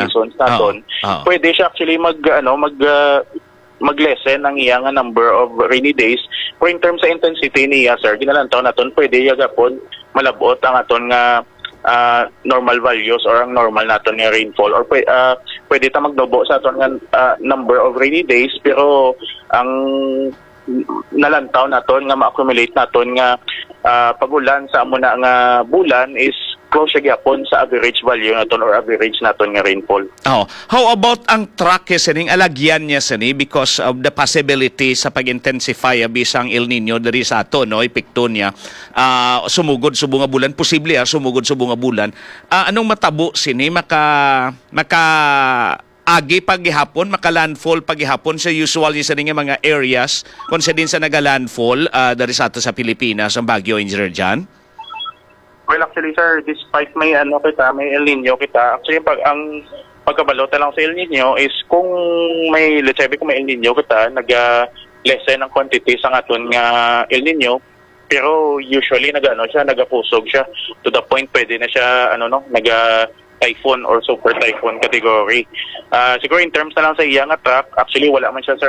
seasons naton, pwede siya actually mag-lessen ang iyang number of rainy days. Pero in terms sa intensity niya, sir, ginalantaw naton, pwede yagapon malabot ang aton nga normal values or ang normal naton nga rainfall, or pwede ta magdobo sa aton nga number of rainy days, pero ang nalantaw naton nga ma-accumulate naton nga pagulan sa amo na nga bulan is close siya gyapon sa average value naton or average naton nga rainfall. How about ang track sining alagyan niya sini because of the possibility sa pag-intensify bisang El Nino diri sa ato, no, epekto niya sumugod sa bunga bulan, posible sumugod sa bunga bulan. Anong matabo sini maka agi paghihapon, maka-landfall paghihapon sa usual sa mga areas kung sa din sa naga-landfall dari sa ato sa Pilipinas ang Baguio, Engineer John? Well, actually, sir, despite may may El Nino kita, actually ang pagkabalota lang sa El Nino is kung may, let's say, kung may El Nino kita, nag-lessen ang quantity sa aton nga El Nino, pero usually nagapusog siya to the point pwede na siya typhoon or super typhoon category. Siguro in terms na lang sa iyang track, actually wala man siya, sir,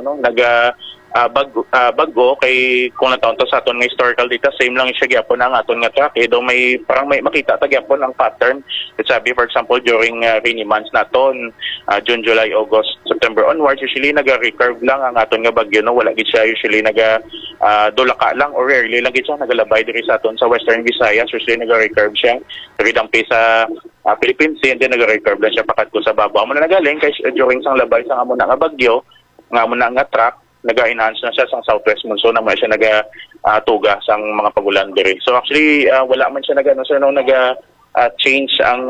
bago kay kung nataon to sa aton nga historical data, same lang siya gyapon ang aton nga track. Though may parang may makita ta gyapon ang pattern. Let's sabi for example during rainy months naton, June, July, August, September onwards, usually naga-recurve lang ang aton nga bagyo, no? Wala gid siya usually dulaka lang or rarely lang gid siya nagalabay diri sa aton sa Western Visayas. Usually naga-recurve siya ridampi sa Philippines Sea, and then naga-recurve lang siya pakat ko sa babaw. Amo na nagaling kay during sang labay sang amo na nga bagyo, nga amo na nga track, naga-enhance na siya sa southwest monsoon, naman siya tuga sang mga pagulan diri. So actually wala man siya change ang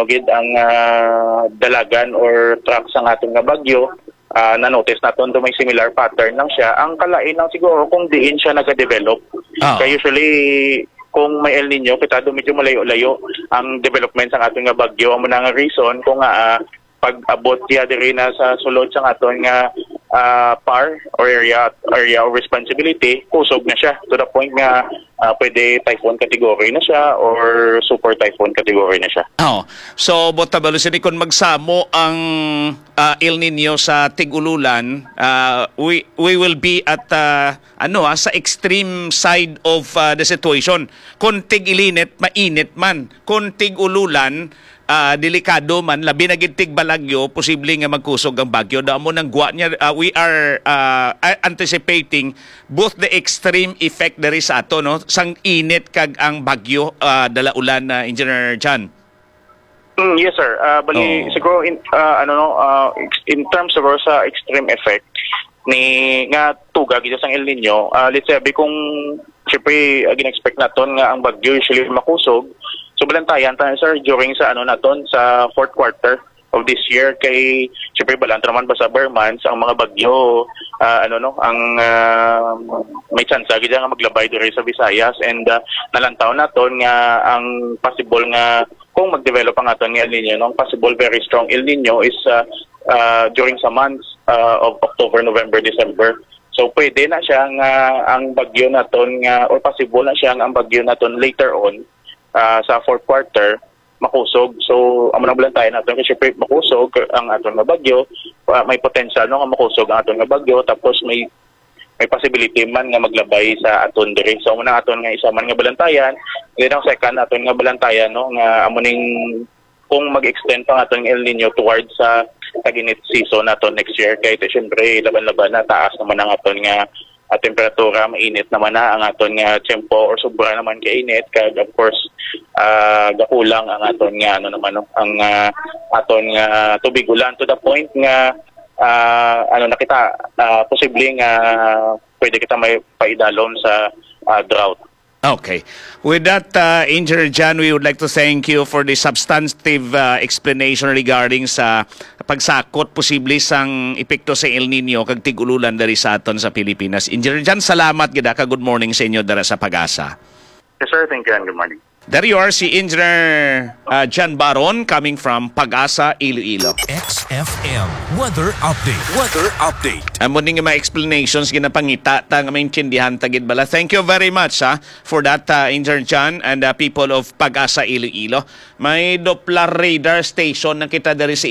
dalagan or track sang ating nga bagyo. Na-notice naton do may similar pattern lang siya. Ang kalain lang siguro kung diin siya naga-develop. Kaya usually kung may El Nino kita do medyo malayo-layo ang development sang ating nga bagyo. Amo na nga reason kung pag-abot niya diri na sa sulod sang aton nga PAR or area of responsibility, kusog na siya to the point nga pwede typhoon category na siya or super typhoon category na siya. So botabalo sini kung magsamo ang El Nino sa tig-ululan, we will be at sa extreme side of the situation. Kung tig-ilinit, mainit man. Kung tig-ululan, delikado man, labi na gintig balagyo, posible nga magkusog ang bagyo. Damo nang guwa niya, we are anticipating both the extreme effect dari sa ato, no? Sang init kag ang bagyo dala ulan na Engineer John. Yes, sir. Bali siguro in terms of sa extreme effect ni nga tuga gid sang El Nino, let's say kung syempre gin-expect naton nga ang bagyo usually makusog. So balantayan tayo, sir, during sa naton sa fourth quarter of this year, kay syempre balanta naman ba sa Burmans ang mga bagyo may chance gid nga maglabay diri sa Visayas, and nalantaw naton nga ang possible nga kung mag-develop ang aton nga El Nino, ang possible very strong El Nino is during sa months of October, November, December. So pwede na siya nga ang bagyo naton nga or possible na siya ang bagyo naton later on sa fourth quarter makusog. So amo na balantayan naton kasi syempre makusog ang aton nga bagyo, may potential nga makusog ang aton nga bagyo, tapos may possibility man nga maglabay sa aton diri. So amo na aton nga isa man nga balantayan. Then ang second aton nga balantayan, no, nga amo ning kung mag-extend pa aton El Nino towards sa tag-init season naton next year, kay syempre laban-laban na taas naman ang aton nga temperatura, mainit naman na ang aton nga tempo or sobra naman kainit, kag of course gakulang ang aton nga ang aton nga tubig ulan to the point nga nakita posibleng pwede kita may paidalom sa drought. Okay. With that, Engineer John, we would like to thank you for the substantive explanation regarding sa pagsakot posible sang epekto sa El Nino kag tig-ululan dari sa aton sa Pilipinas. Engineer John, salamat gid ka. Good morning sa inyo dara sa Pag-asa. Yes, sir. Thank you and good morning. There you are, si Engineer John Baron coming from Pag-asa, Iloilo. XFM Weather Update. Weather Update. Amo ning mga explanations ginapangita ta nga maintindihan tagid bala. Thank you very much for that, Engineer John and people of Pag-asa, Iloilo. May Doppler radar station na kita diri sa